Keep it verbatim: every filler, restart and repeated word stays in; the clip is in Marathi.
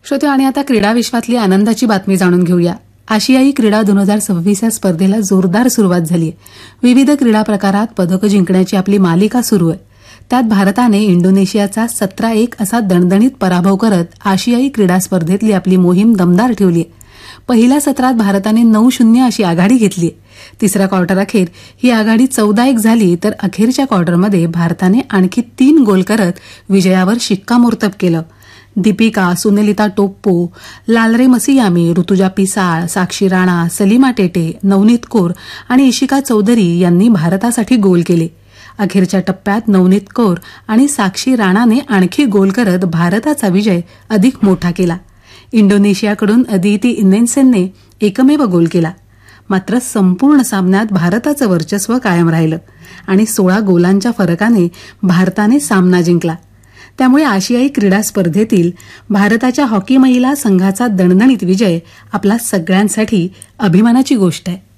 श्रोते, आणि आता क्रीडा विश्वातली आनंदाची बातमी जाणून घेऊया. आशियाई क्रीडा दोन हजार सव्वीस या स्पर्धेला जोरदार सुरुवात झाली आहे. विविध क्रीडा प्रकारात पदकं जिंकण्याची आपली मालिका सुरू आहे. त्यात भारताने इंडोनेशियाचा सतरा एक असा दणदणीत पराभव करत आशियाई क्रीडा स्पर्धेतली आपली मोहीम दमदार ठेवली आहे. पहिल्या सत्रात भारताने नऊ शून्य अशी आघाडी घेतली आहे. तिसऱ्या क्वार्टरअखेर ही आघाडी चौदा एक झाली, तर अखेरच्या क्वार्टरमध्ये भारताने आणखी तीन गोल करत विजयावर शिक्कामोर्तब केलं. दीपिका, सुनेलिता टोप्पो, लालरे मसियामी, ऋतुजा पिसाळ, साक्षी राणा, सलीमा टेटे, नवनीत कौर आणि इशिका चौधरी यांनी भारतासाठी गोल केले. अखेरच्या टप्प्यात नवनीत कौर आणि साक्षी राणाने आणखी गोल करत भारताचा विजय अधिक मोठा केला. इंडोनेशियाकडून अदिती इनेन्सेनने एकमेव गोल केला. मात्र संपूर्ण सामन्यात भारताचं वर्चस्व कायम राहिलं आणि सोळा गोलांच्या फरकाने भारताने सामना जिंकला. त्यामुळे आशियाई क्रीडा स्पर्धेतील भारताच्या हॉकी महिला संघाचा दणदणीत विजय आपला सगळ्यांसाठी अभिमानाची गोष्ट आहे.